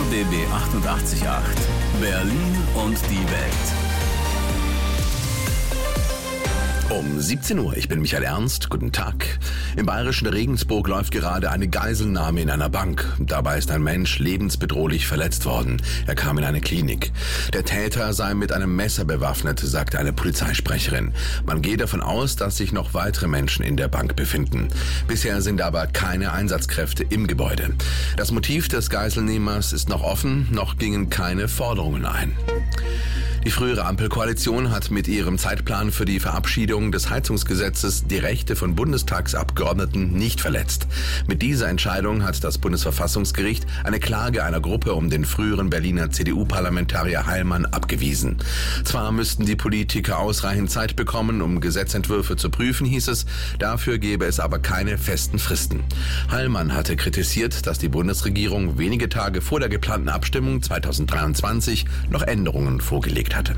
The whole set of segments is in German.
RBB 88.8 Berlin und die Welt. Um 17 Uhr, ich bin Michael Ernst, guten Tag. Im bayerischen Regensburg läuft gerade eine Geiselnahme in einer Bank. Dabei ist ein Mensch lebensbedrohlich verletzt worden. Er kam in eine Klinik. Der Täter sei mit einem Messer bewaffnet, sagte eine Polizeisprecherin. Man geht davon aus, dass sich noch weitere Menschen in der Bank befinden. Bisher sind aber keine Einsatzkräfte im Gebäude. Das Motiv des Geiselnehmers ist noch offen, noch gingen keine Forderungen ein. Die frühere Ampelkoalition hat mit ihrem Zeitplan für die Verabschiedung des Heizungsgesetzes die Rechte von Bundestagsabgeordneten nicht verletzt. Mit dieser Entscheidung hat das Bundesverfassungsgericht eine Klage einer Gruppe um den früheren Berliner CDU-Parlamentarier Heilmann abgewiesen. Zwar müssten die Politiker ausreichend Zeit bekommen, um Gesetzentwürfe zu prüfen, hieß es, dafür gäbe es aber keine festen Fristen. Heilmann hatte kritisiert, dass die Bundesregierung wenige Tage vor der geplanten Abstimmung 2023 noch Änderungen vorgelegt hatte.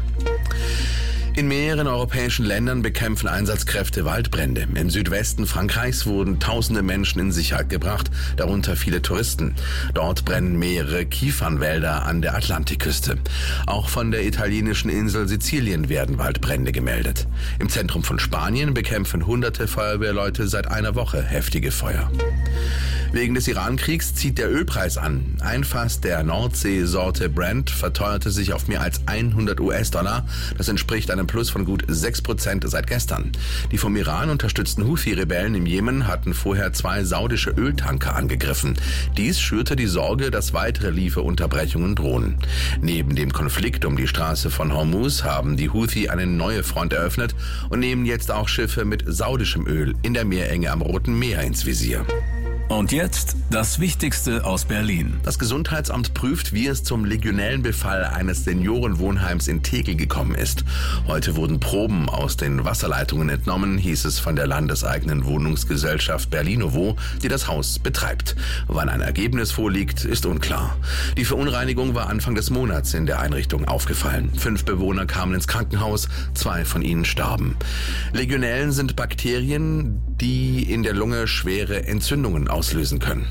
In mehreren europäischen Ländern bekämpfen Einsatzkräfte Waldbrände. Im Südwesten Frankreichs wurden tausende Menschen in Sicherheit gebracht, darunter viele Touristen. Dort brennen mehrere Kiefernwälder an der Atlantikküste. Auch von der italienischen Insel Sizilien werden Waldbrände gemeldet. Im Zentrum von Spanien bekämpfen hunderte Feuerwehrleute seit einer Woche heftige Feuer. Wegen des Iran-Kriegs zieht der Ölpreis an. Ein Fass der Nordsee-Sorte Brent verteuerte sich auf mehr als 100 US-Dollar. Das entspricht einem Plus von gut 6% seit gestern. Die vom Iran unterstützten Houthi-Rebellen im Jemen hatten vorher 2 saudische Öltanker angegriffen. Dies schürte die Sorge, dass weitere Lieferunterbrechungen drohen. Neben dem Konflikt um die Straße von Hormuz haben die Houthi eine neue Front eröffnet und nehmen jetzt auch Schiffe mit saudischem Öl in der Meerenge am Roten Meer ins Visier. Und jetzt das Wichtigste aus Berlin. Das Gesundheitsamt prüft, wie es zum Legionellenbefall eines Seniorenwohnheims in Tegel gekommen ist. Heute wurden Proben aus den Wasserleitungen entnommen, hieß es von der landeseigenen Wohnungsgesellschaft Berlinowo, die das Haus betreibt. Wann ein Ergebnis vorliegt, ist unklar. Die Verunreinigung war Anfang des Monats in der Einrichtung aufgefallen. 5 Bewohner kamen ins Krankenhaus, 2 von ihnen starben. Legionellen sind Bakterien, die in der Lunge schwere Entzündungen auslösen können.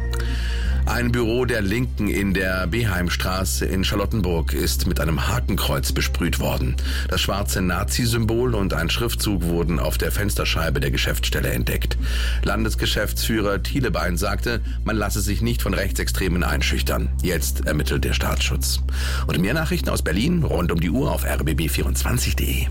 Ein Büro der Linken in der Beheimstraße in Charlottenburg ist mit einem Hakenkreuz besprüht worden. Das schwarze Nazi-Symbol und ein Schriftzug wurden auf der Fensterscheibe der Geschäftsstelle entdeckt. Landesgeschäftsführer Thielebein sagte, man lasse sich nicht von Rechtsextremen einschüchtern. Jetzt ermittelt der Staatsschutz. Und mehr Nachrichten aus Berlin rund um die Uhr auf rbb24.de.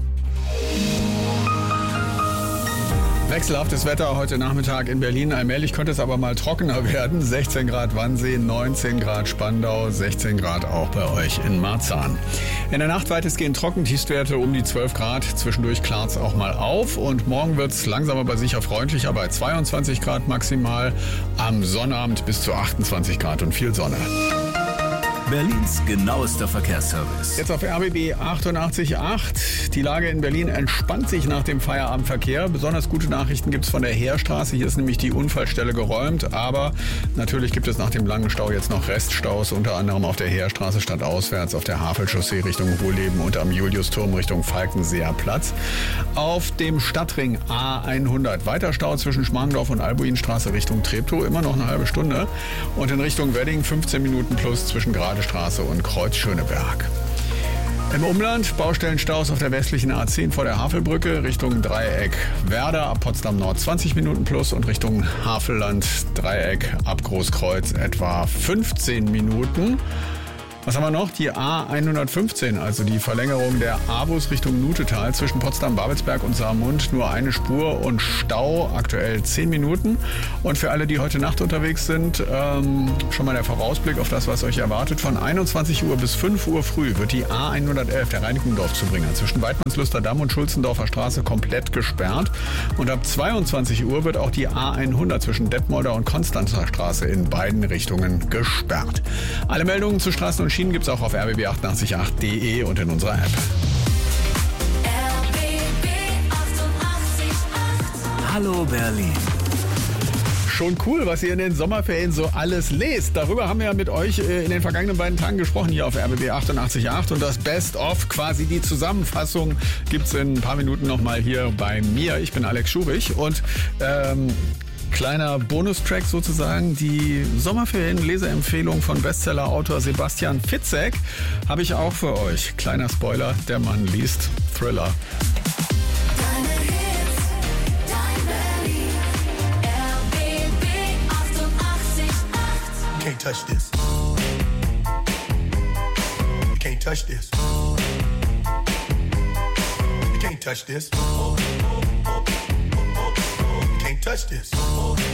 Wechselhaftes Wetter heute Nachmittag in Berlin. Allmählich könnte es aber mal trockener werden. 16 Grad Wannsee, 19 Grad Spandau, 16 Grad auch bei euch in Marzahn. In der Nacht weitestgehend trocken, Tiefstwerte um die 12 Grad. Zwischendurch klart es auch mal auf. Und morgen wird es langsam aber sicher freundlicher bei 22 Grad maximal. Am Sonnabend bis zu 28 Grad und viel Sonne. Berlins genauester Verkehrsservice. Jetzt auf RBB 88.8. Die Lage in Berlin entspannt sich nach dem Feierabendverkehr. Besonders gute Nachrichten gibt es von der Heerstraße. Hier ist nämlich die Unfallstelle geräumt. Aber natürlich gibt es nach dem langen Stau jetzt noch Reststaus, unter anderem auf der Heerstraße stadtauswärts, auf der Havelchaussee Richtung Wohlleben und am Juliusturm Richtung Falkenseer Platz. Auf dem Stadtring A100 weiter Stau zwischen Schmargendorf und Albuinstraße Richtung Treptow. Immer noch eine halbe Stunde. Und in Richtung Wedding 15 Minuten plus zwischen Straße und Kreuz Schöneberg. Im Umland Baustellenstaus auf der westlichen A10 vor der Havelbrücke Richtung Dreieck Werder ab Potsdam Nord 20 Minuten plus und Richtung Havelland Dreieck ab Großkreuz etwa 15 Minuten. Was haben wir noch? Die A115, also die Verlängerung der A-Bus Richtung Nutetal zwischen Potsdam-Babelsberg und Saarmund. Nur eine Spur und Stau, aktuell 10 Minuten. Und für alle, die heute Nacht unterwegs sind, schon mal der Vorausblick auf das, was euch erwartet. Von 21 Uhr bis 5 Uhr früh wird die A111, der Reinickendorf-Zubringer, zwischen Weidmannslüster Damm und Schulzendorfer Straße komplett gesperrt. Und ab 22 Uhr wird auch die A100 zwischen Detmolder und Konstanzer Straße in beiden Richtungen gesperrt. Alle Meldungen zu Straßen und Schienen gibt es auch auf rbb888.de und in unserer App. RBB 88.8. Hallo Berlin. Schon cool, was ihr in den Sommerferien so alles lest. Darüber haben wir ja mit euch in den vergangenen beiden Tagen gesprochen hier auf RBB 88.8 und das Best-of, quasi die Zusammenfassung, gibt's in ein paar Minuten nochmal hier bei mir. Ich bin Alex Schurich und Kleiner Bonustrack sozusagen, die Sommerferien-Leseempfehlung von Bestseller-Autor Sebastian Fitzek habe ich auch für euch. Kleiner Spoiler, der Mann liest Thriller. Deine Hits, dein Berlin, RBB 88.8. Can't touch this. You can't touch this. You can't touch this. You can't touch this.